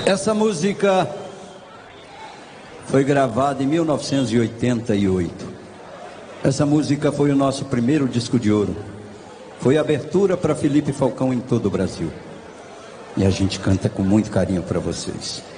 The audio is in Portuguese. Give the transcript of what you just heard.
Essa música foi gravada em 1988. Essa música foi o nosso primeiro disco de ouro. Foi abertura para Felipe Falcão em todo o Brasil. E a gente canta com muito carinho para vocês.